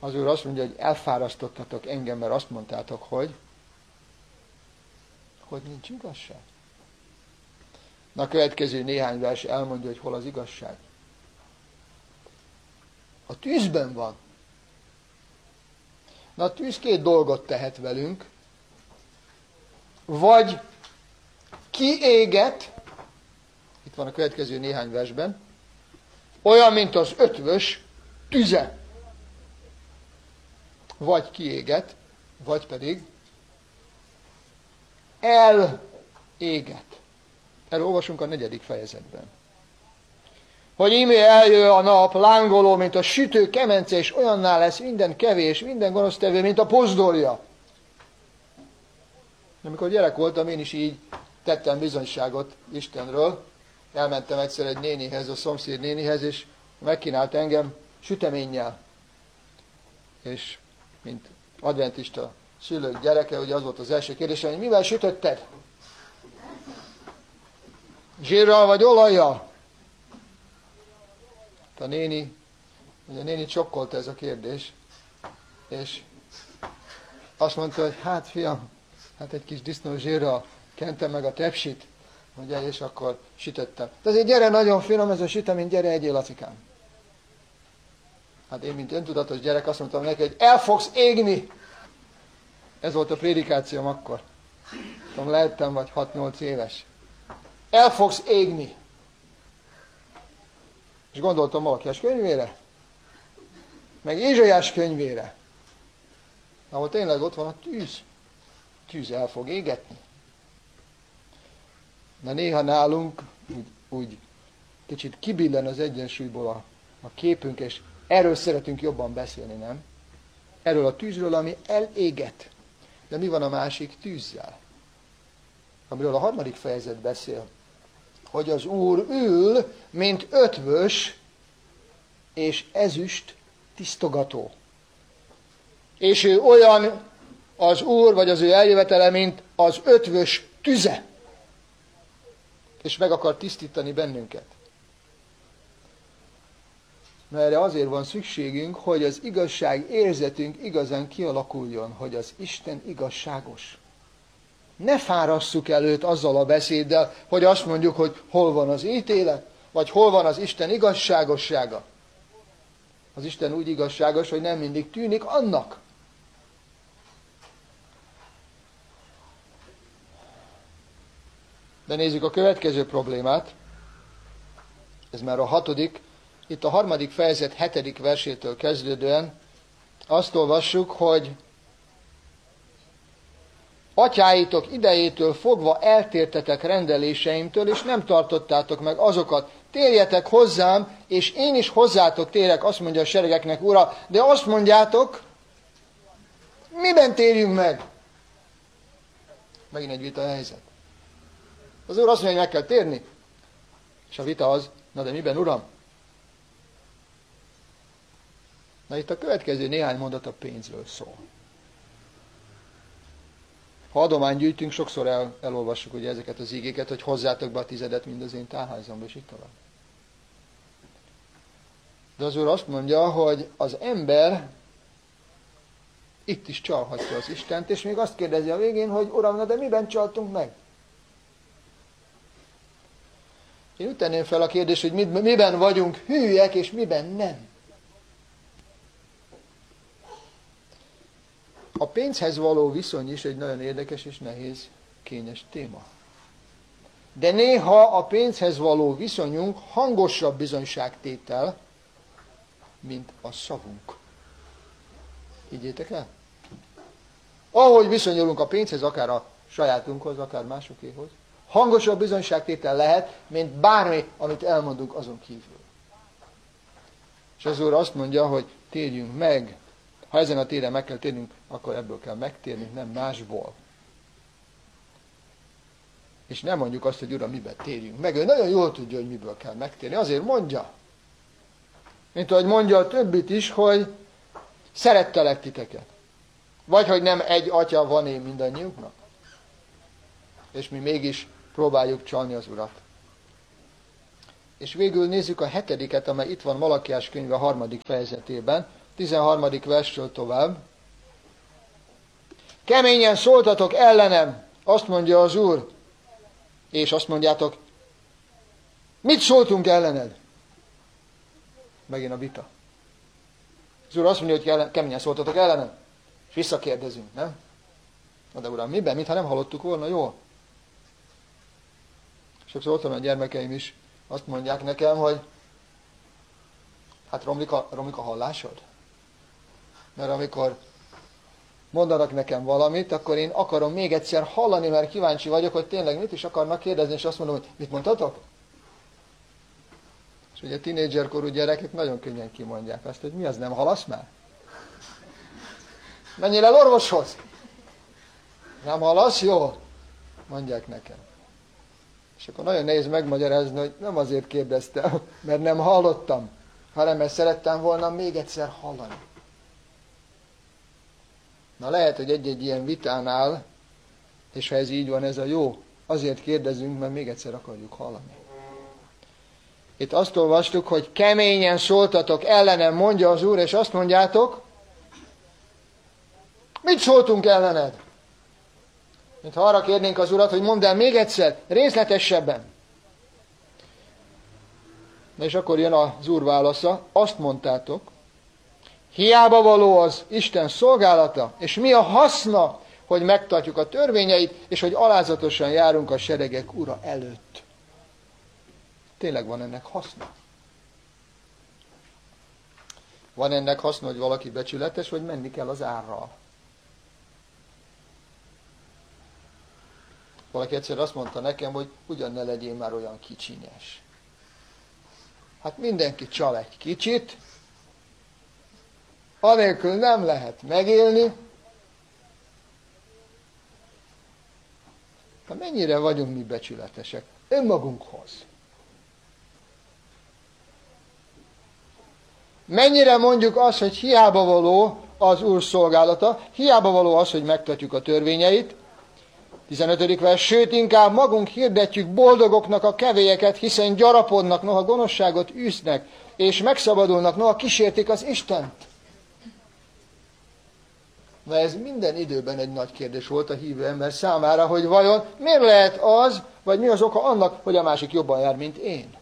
Az Úr azt mondja, hogy elfárasztottatok engem, mert azt mondtátok, hogy nincs igazság. Na, a következő néhány vers elmondja, hogy hol az igazság. A tűzben van. Na, a tűz két dolgot tehet velünk. Vagy kiéget, itt van a következő néhány versben, olyan, mint az ötvös tüze. Vagy kiéget, vagy pedig eléget. Erről olvasunk a 4. fejezetben. Hogy íme eljön a nap lángoló, mint a sütő kemence, és olyanná lesz minden kevés, minden gonosztevő, mint a pozdorja. Amikor gyerek voltam, én is így tettem bizonyságot Istenről. Elmentem egyszer egy nénihez, a szomszéd nénihez, és megkínált engem süteménnyel. És mint adventista szülők gyereke, ugye az volt az első kérdésem, hogy mivel sütötted? Zsírral vagy olajjal? A néni csokkolta ez a kérdés, és azt mondta, hogy hát fiam, hát egy kis disznózsírral kentem meg a tepsit, ugye, és akkor sütöttem. De azért gyere, nagyon finom ez a sütemény, gyere, egyél, Lacikám. Hát én, mint öntudatos gyerek, azt mondtam neki, hogy el fogsz égni. Ez volt a prédikációm akkor. Tudom, lehettem vagy 6-8 éves. El fogsz égni. És gondoltam Malakiás könyvére, meg Ézsaiás könyvére, ahol tényleg ott van a tűz. Tűz el fog égetni. De néha nálunk úgy kicsit kibillen az egyensúlyból a képünk, és erről szeretünk jobban beszélni, nem? Erről a tűzről, ami eléget. De mi van a másik tűzzel? Amiről a 3. fejezet beszél. Hogy az Úr ül, mint ötvös és ezüst tisztogató. És ő olyan az Úr, vagy az ő eljövetele, mint az ötvös tüze. És meg akar tisztítani bennünket. Mert erre azért van szükségünk, hogy az igazság érzetünk igazán kialakuljon, hogy az Isten igazságos. Ne fárasszuk el őt azzal a beszéddel, hogy azt mondjuk, hogy hol van az ítélet, vagy hol van az Isten igazságossága. Az Isten úgy igazságos, hogy nem mindig tűnik annak. De nézzük a következő problémát. Ez már a 6. Itt a 3. fejezet 7. versétől kezdődően azt olvassuk, hogy atyáitok idejétől fogva eltértetek rendeléseimtől, és nem tartottátok meg azokat. Térjetek hozzám, és én is hozzátok térek, azt mondja a seregeknek Ura. De azt mondjátok, miben térjünk meg? Megint egy vita helyzet. Az Úr azt mondja, hogy meg kell térni. És a vita az, na de miben, Uram? Na itt a következő néhány mondat a pénzről szól. Ha adományt gyűjtünk, sokszor elolvassuk ugye ezeket az igéket, hogy hozzátok be a tizedet mind az én tárházamba, és itt tovább. De az Úr azt mondja, hogy az ember itt is csalhatja az Istent, és még azt kérdezi a végén, hogy Uram, na de miben csaltunk meg? Én úgy tenném fel a kérdést, hogy miben vagyunk hűek, és miben nem. A pénzhez való viszony is egy nagyon érdekes és nehéz, kényes téma. De néha a pénzhez való viszonyunk hangosabb bizonyságtétel, mint a szavunk. Higgyétek el? Ahogy viszonyulunk a pénzhez, akár a sajátunkhoz, akár másokéhoz, hangosabb bizonyságtétel lehet, mint bármi, amit elmondunk azon kívül. És az Úr azt mondja, hogy térjünk meg. Ha ezen a téren meg kell térnünk, akkor ebből kell megtérni, nem másból. És nem mondjuk azt, hogy Uram, miben térjünk meg. Ő nagyon jól tudja, hogy miből kell megtérni. Azért mondja. Mint ahogy mondja a többit is, hogy szerettelek titeket. Vagy hogy nem egy atya van én mindannyiunknak. És mi mégis próbáljuk csalni az Urat. És végül nézzük a 7., amely itt van Malakiás könyve 3. fejezetében, 13. verstől tovább. Keményen szóltatok ellenem, azt mondja az Úr, és azt mondjátok, mit szóltunk ellened? Megint a vita. Az Úr azt mondja, hogy keményen szóltatok ellenem, és visszakérdezünk, nem? Na de Uram, miben? Mintha nem hallottuk volna, jól? Sokszor ott van a gyermekeim is, azt mondják nekem, hogy hát romlik a hallásod. Mert amikor mondanak nekem valamit, akkor én akarom még egyszer hallani, mert kíváncsi vagyok, hogy tényleg mit is akarnak kérdezni, és azt mondom, hogy mit mondtatok? És ugye tínédzserkorú gyerekek nagyon könnyen kimondják azt, hogy mi az, nem hallasz már? Menjél el orvoshoz! Nem hallasz? Jó? Mondják nekem. És akkor nagyon nehéz megmagyarázni, hogy nem azért kérdeztem, mert nem hallottam, hanem mert szerettem volna még egyszer hallani. Na lehet, hogy egy-egy ilyen vitánál, és ha ez így van, ez a jó, azért kérdezünk, mert még egyszer akarjuk hallani. Itt azt olvastuk, hogy keményen szóltatok ellenem, mondja az Úr, és azt mondjátok, mit szóltunk ellened? Mint ha arra kérnénk az Urat, hogy mondd el még egyszer, részletesebben. Na és akkor jön az Úr válasza, azt mondtátok, hiába való az Isten szolgálata, és mi a haszna, hogy megtartjuk a törvényeit, és hogy alázatosan járunk a seregek Ura előtt. Tényleg van ennek haszna? Van ennek haszna, hogy valaki becsületes, vagy menni kell az árral? Valaki egyszer azt mondta nekem, hogy ugyan ne legyél már olyan kicsinyes. Hát mindenki csal egy kicsit, anélkül nem lehet megélni. Hát mennyire vagyunk mi becsületesek önmagunkhoz? Mennyire mondjuk azt, hogy hiába való az Úr szolgálata, hiába való az, hogy megtartjuk a törvényeit. 15. vers, sőt inkább magunk hirdetjük boldogoknak a kevélyeket, hiszen gyarapodnak, noha gonoszságot űznek, és megszabadulnak, noha kísértik az Istent. Na ez minden időben egy nagy kérdés volt a hívő ember számára, hogy vajon miért lehet az, vagy mi az oka annak, hogy a másik jobban jár, mint én.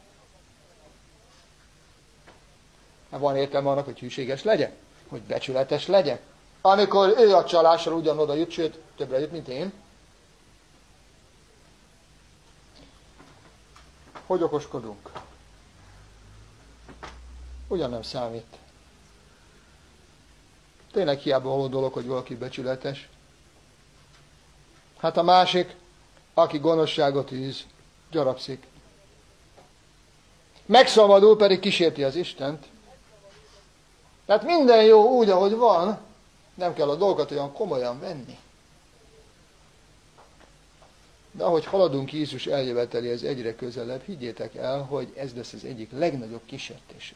Hát van értelme annak, hogy hűséges legyek, hogy becsületes legyek. Amikor ő a csalással ugyanoda jut, sőt, többre jut, mint én. Hogy okoskodunk? Ugyan nem számít. Tényleg hiába való dolog, hogy valaki becsületes. Hát a másik, aki gonoszságot űz, gyarapszik. Megszabadul, pedig kísérti az Istent. Tehát minden jó úgy, ahogy van, nem kell a dolgokat olyan komolyan venni. De ahogy haladunk Jézus eljöveteléhez egyre közelebb, higgyétek el, hogy ez lesz az egyik legnagyobb kísértésünk.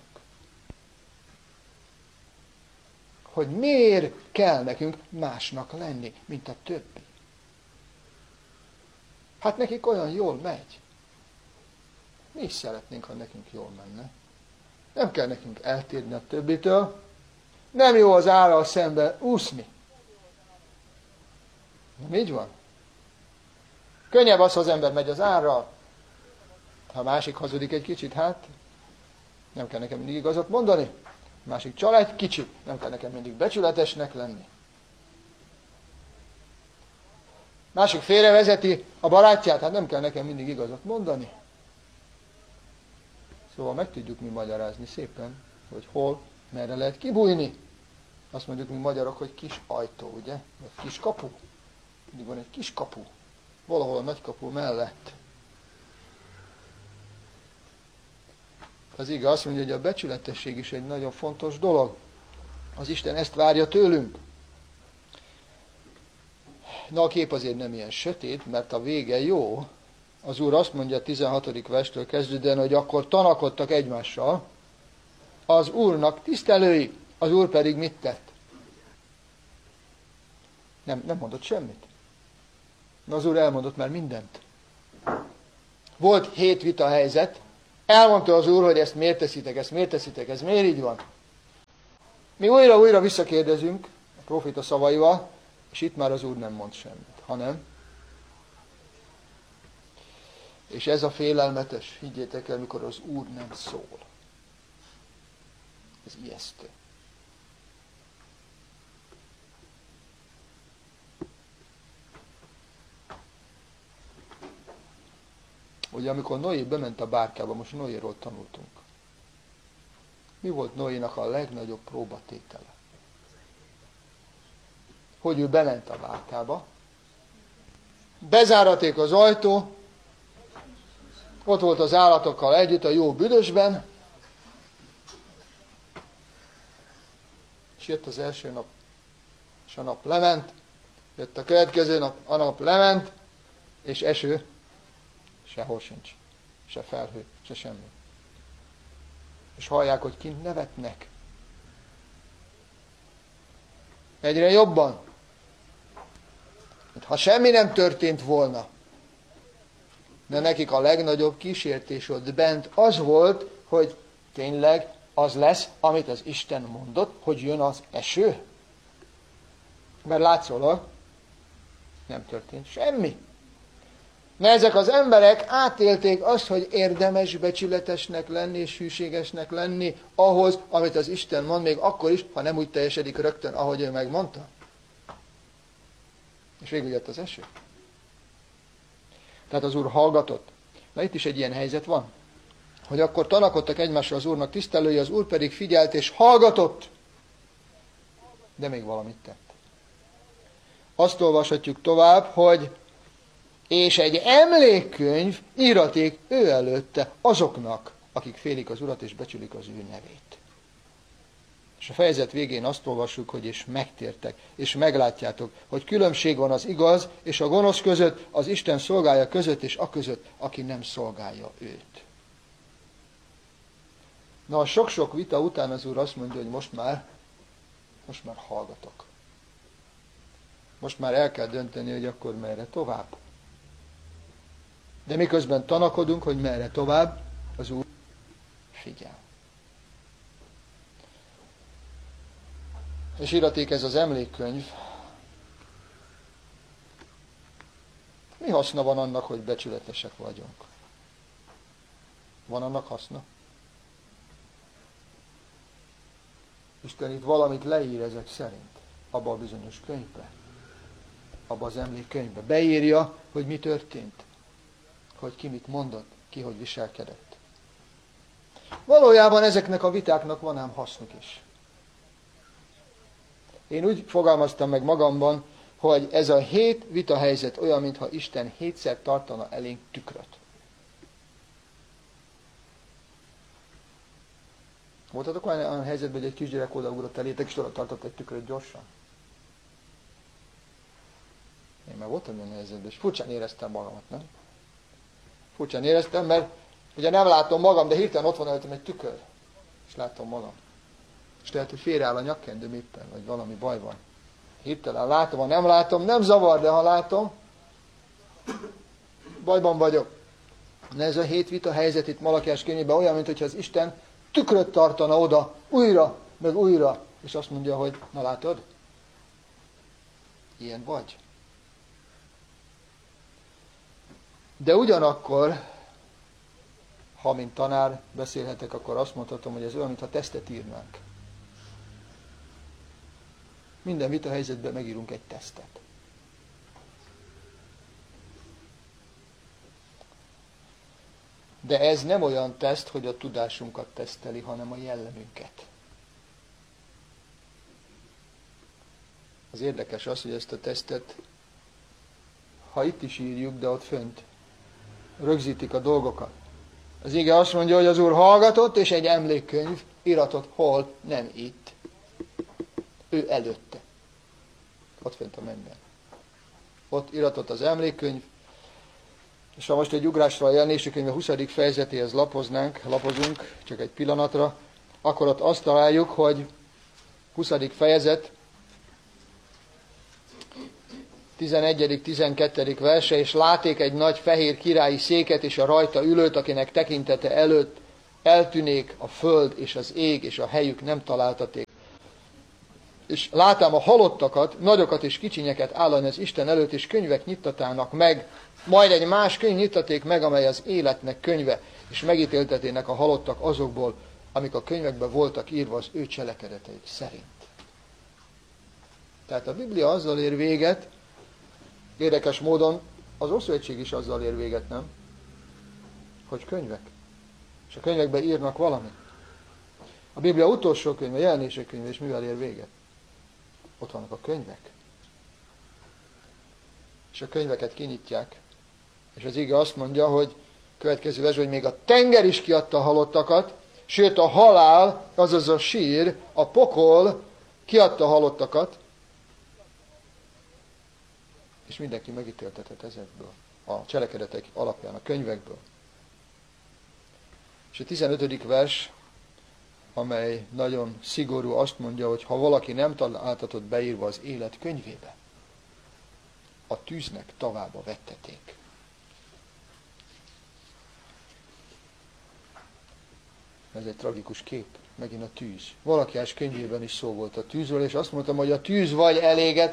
Hogy miért kell nekünk másnak lenni, mint a többi. Hát nekik olyan jól megy. Mi is szeretnénk, ha nekünk jól menne. Nem kell nekünk eltérni a többitől. Nem jó az árral szembe úszni. Nem így van? Könnyebb az, ha az ember megy az árral. Ha a másik hazudik egy kicsit, hát nem kell nekem mindig igazat mondani. A másik csal egy kicsit, nem kell nekem mindig becsületesnek lenni. Másik félrevezeti a barátját, hát nem kell nekem mindig igazat mondani. Szóval meg tudjuk mi magyarázni szépen, hogy hol, merre lehet kibújni. Azt mondjuk mi magyarok, hogy kis ajtó, ugye? Vagy kis kapu. Mindig van egy kis kapu. Valahol a nagy kapu mellett. Az ige azt mondja, hogy a becsületesség is egy nagyon fontos dolog. Az Isten ezt várja tőlünk. Na a kép azért nem ilyen sötét, mert a vége jó. Az Úr azt mondja a 16. verstől kezdődően, hogy akkor tanakodtak egymással. Az Úrnak tisztelői, az Úr pedig mit tett? Nem mondott semmit. Az Úr elmondott már mindent. Volt 7 vita helyzet, elmondta az Úr, hogy ezt miért teszitek, ez miért így van. Mi újra-újra visszakérdezünk a próféta szavaival, és itt már az Úr nem mond semmit, hanem. És ez a félelmetes, higgyétek el, mikor az Úr nem szól. Ez ijesztő. Ugye amikor Noé bement a bárkába, most Noéról tanultunk. Mi volt Noénak a legnagyobb próbatétele? Hogy ő bement a bárkába, bezáraték az ajtó, ott volt az állatokkal együtt a jó büdösben, és jött az első nap, és a nap lement, jött a következő nap, a nap lement, és eső sehol sincs, se felhő, se semmi. És hallják, hogy kint nevetnek. Egyre jobban. Ha semmi nem történt volna. De nekik a legnagyobb kísértés ott bent az volt, hogy tényleg az lesz, amit az Isten mondott, hogy jön az eső. Mert látszólag nem történt semmi. Mert ezek az emberek átélték azt, hogy érdemes becsületesnek lenni és hűségesnek lenni ahhoz, amit az Isten mond, még akkor is, ha nem úgy teljesedik rögtön, ahogy ő megmondta. És végül jött az eső. Tehát az Úr hallgatott. Na itt is egy ilyen helyzet van, hogy akkor tanakodtak egymással az Úrnak tisztelői, az Úr pedig figyelt és hallgatott, de még valamit tett. Azt olvashatjuk tovább, hogy és egy emlékkönyv íraték ő előtte azoknak, akik félik az Urat és becsülik az ő nevét. És a fejezet végén azt olvassuk, hogy és megtértek, és meglátjátok, hogy különbség van az igaz és a gonosz között, az Isten szolgája között és a között, aki nem szolgálja őt. Na, a sok-sok vita után az Úr azt mondja, hogy most már hallgatok. Most már el kell dönteni, hogy akkor merre tovább. De miközben tanakodunk, hogy merre tovább, az Úr figyel. És iraték ez az emlékkönyv. Mi haszna van annak, hogy becsületesek vagyunk? Van annak haszna? Isten itt valamit leír ezek szerint, abba a bizonyos könyvbe, abba az emlékkönyvbe. Beírja, hogy mi történt, hogy ki mit mondott, ki hogy viselkedett. Valójában ezeknek a vitáknak van ám hasznuk is. Én úgy fogalmaztam meg magamban, hogy ez a 7 vitahelyzet olyan, mintha Isten 7-szer tartana elénk tükröt. Voltatok olyan helyzetben, hogy egy kisgyerek odaugrott elétek, és oda tartott egy tükröt gyorsan? Én már voltam olyan helyzetben, és furcsán éreztem magamat, nem? Furcsán éreztem, mert ugye nem látom magam, de hirtelen ott van előttem egy tükör, és látom magam. És lehet, hogy félreáll a nyakkendőm éppen, vagy valami baj van. Hirtelen látom, ha nem látom, nem zavar, de ha látom, bajban vagyok. De ez a 7 vita helyzet itt Malakiás könyvében olyan, mintha az Isten tükröt tartana oda, újra, meg újra, és azt mondja, hogy na látod, ilyen vagy. De ugyanakkor, ha mint tanár beszélhetek, akkor azt mondhatom, hogy ez olyan, mintha tesztet írnánk. Minden vitahelyzetben megírunk egy tesztet. De ez nem olyan teszt, hogy a tudásunkat teszteli, hanem a jellemünket. Az érdekes az, hogy ezt a tesztet, ha itt is írjuk, de ott fönt rögzítik a dolgokat. Az ige azt mondja, hogy az Úr hallgatott, és egy emlékkönyv iratott hol, nem itt. Ő előtte. Ott fönt a mennyben. Ott iratott az emlékkönyv, és ha most egy ugrásra a Jelenések könyve 20. fejezetéhez lapozunk, csak egy pillanatra, akkor ott azt találjuk, hogy 20. fejezet, 11.-12. verse, és láték egy nagy fehér királyi széket, és a rajta ülőt, akinek tekintete előtt eltűnék a föld és az ég, és a helyük nem találtaték. és látám a halottakat, nagyokat és kicsinyeket állani az Isten előtt, és könyvek nyittatának meg, majd egy más könyv nyittaték meg, amely az életnek könyve, és megítéltetének a halottak azokból, amik a könyvekben voltak írva az ő cselekedeteik szerint. Tehát a Biblia azzal ér véget, érdekes módon az Ószövetség is azzal ér véget, nem? Hogy könyvek. És a könyvekben írnak valamit. A Biblia utolsó könyve, Jelenések könyve, és mivel ér véget? Ott vannak a könyvek. És a könyveket kinyitják. És az ige azt mondja, hogy következő vers, hogy még a tenger is kiadta a halottakat, sőt a halál, azaz a sír, a pokol kiadta a halottakat, és mindenki megítéltetett ezekből, a cselekedetek alapján, a könyvekből. És a 15. vers, amely nagyon szigorú, azt mondja, hogy ha valaki nem találtatott beírva az élet könyvébe, a tűznek tavába vetteték. Ez egy tragikus kép, megint a tűz. Valakiás könyvében is szó volt a tűzről, és azt mondtam, hogy a tűz vagy eléget,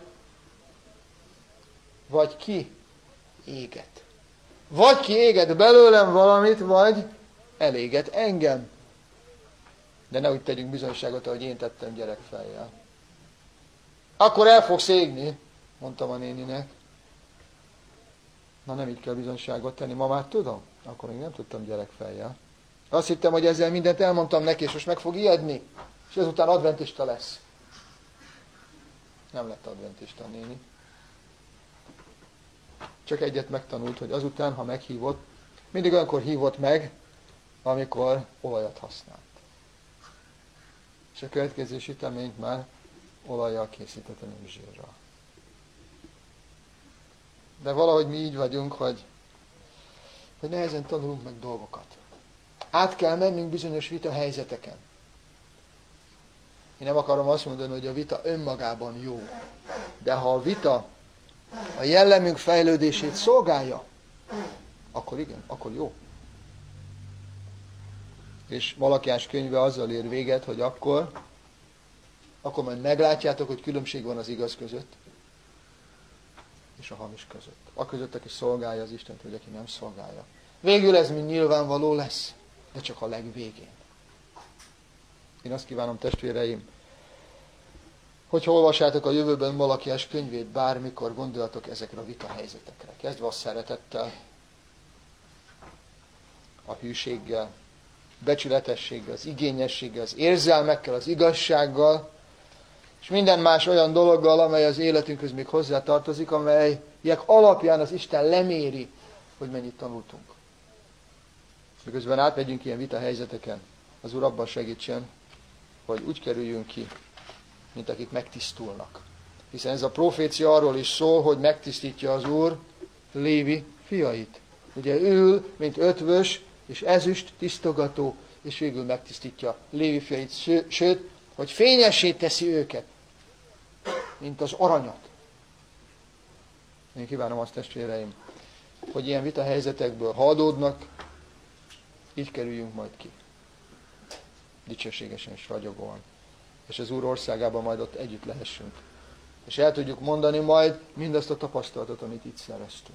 vagy ki éget. Vagy ki éget belőlem valamit, vagy eléget engem. De ne úgy tegyünk bizonyságot, ahogy én tettem gyerekfejjel. Akkor el fogsz égni, mondtam a néninek. Na nem így kell bizonyságot tenni, ma már tudom. Akkor még nem tudtam gyerekfejjel. Azt hittem, hogy ezzel mindent elmondtam neki, és most meg fog ijedni, és ezután adventista lesz. Nem lett adventista néni. Csak egyet megtanult, hogy azután, ha meghívott, mindig olyankor hívott meg, amikor olajat használt. És a következő süteményt már olajjal készítette, nem zsírral. De valahogy mi így vagyunk, hogy nehezen tanulunk meg dolgokat. Át kell mennünk bizonyos vita helyzeteken. Én nem akarom azt mondani, hogy a vita önmagában jó. De ha a vita a jellemünk fejlődését szolgálja, akkor igen, akkor jó. És Malakiás könyve azzal ér véget, hogy akkor majd meglátjátok, hogy különbség van az igaz között, és a hamis között. A között, aki szolgálja az Istent, vagy aki nem szolgálja. Végül ez mind nyilvánvaló lesz, de csak a legvégén. Én azt kívánom, testvéreim, hogyha olvassátok a jövőben Malakiás könyvét, bármikor gondoljatok ezekre a vitahelyzetekre. Kezdve a szeretettel, a hűséggel, becsületességgel, az igényességgel, az érzelmekkel, az igazsággal, és minden más olyan dologgal, amely az életünkhöz még hozzá tartozik, amelyek alapján az Isten leméri, hogy mennyit tanultunk. Miközben átmegyünk ilyen vitahelyzeteken, az Úr abban segítsen, hogy úgy kerüljünk ki, mint akik megtisztulnak. Hiszen ez a profécia arról is szól, hogy megtisztítja az Úr Lévi fiait. Ugye ül, mint ötvös és ezüst tisztogató, és végül megtisztítja Lévi fiait, sőt, hogy fényessé teszi őket, mint az aranyat. Én kívánom azt, testvéreim, hogy ilyen vitahelyzetekből, ha adódnak, így kerüljünk majd ki. Dicsőségesen és ragyogóan. És az Úr országában majd ott együtt lehessünk. És el tudjuk mondani majd mindazt a tapasztalatot, amit itt szereztünk.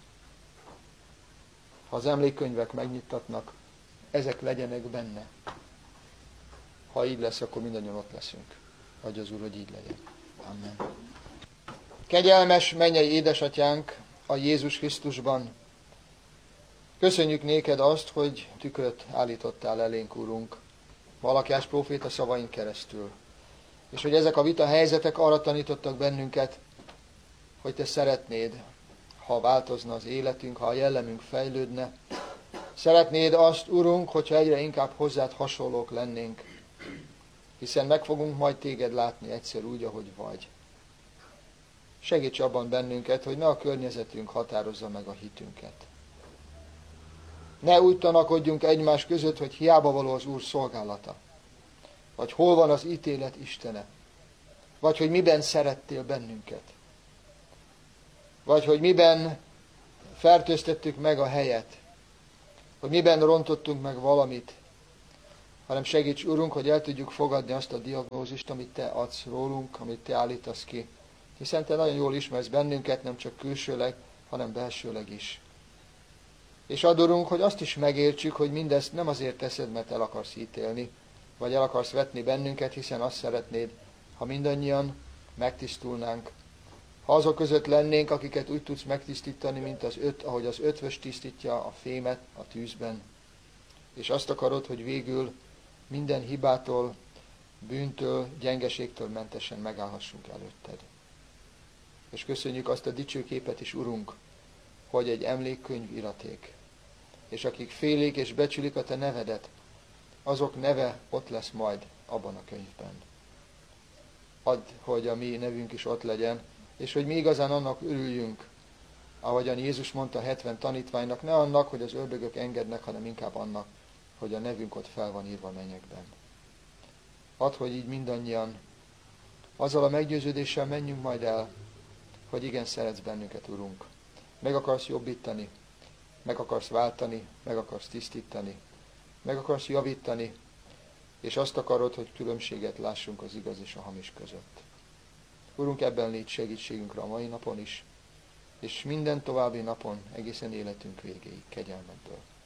Ha az emlékkönyvek megnyittatnak, ezek legyenek benne. Ha így lesz, akkor mindannyian ott leszünk. Adja az Úr, hogy így legyen. Amen. Kegyelmes mennyei édesatyánk a Jézus Krisztusban, köszönjük néked azt, hogy tükröt állítottál elénk, Urunk, Malakiás próféta szavaink keresztül. És hogy ezek a vita helyzetek arra tanítottak bennünket, hogy te szeretnéd, ha változna az életünk, ha a jellemünk fejlődne. Szeretnéd azt, Urunk, hogyha egyre inkább hozzád hasonlók lennénk, hiszen meg fogunk majd téged látni egyszer úgy, ahogy vagy. Segíts abban bennünket, hogy ne a környezetünk határozza meg a hitünket. Ne úgy tanakodjunk egymás között, hogy hiába való az Úr szolgálata, vagy hol van az ítélet Istene, vagy hogy miben szerettél bennünket, vagy hogy miben fertőztettük meg a helyet, hogy miben rontottunk meg valamit, hanem segíts, Urunk, hogy el tudjuk fogadni azt a diagnózist, amit Te adsz rólunk, amit Te állítasz ki. Hiszen Te nagyon jól ismersz bennünket, nem csak külsőleg, hanem belsőleg is. És add, Urunk, hogy azt is megértsük, hogy mindezt nem azért teszed, mert el akarsz ítélni, vagy el akarsz vetni bennünket, hiszen azt szeretnéd, ha mindannyian megtisztulnánk. Ha azok között lennénk, akiket úgy tudsz megtisztítani, mint ahogy az ötvös tisztítja a fémet a tűzben. És azt akarod, hogy végül minden hibától, bűntől, gyengeségtől mentesen megállhassunk előtted. És köszönjük azt a dicsőképet is, Urunk, hogy egy emlékkönyv iraték. És akik félik és becsülik a Te nevedet, azok neve ott lesz majd abban a könyvben. Add, hogy a mi nevünk is ott legyen, és hogy mi igazán annak örüljünk, ahogyan Jézus mondta 70 tanítványnak, ne annak, hogy az ördögök engednek, hanem inkább annak, hogy a nevünk ott fel van írva a mennyekben. Add, hogy így mindannyian azzal a meggyőződéssel menjünk majd el, hogy igen, szeretsz bennünket, Urunk. Meg akarsz jobbítani, meg akarsz váltani, meg akarsz tisztítani, meg akarsz javítani, és azt akarod, hogy különbséget lássunk az igaz és a hamis között. Urunk, ebben légy segítségünkre a mai napon is, és minden további napon, egészen életünk végéig, kegyelmedből.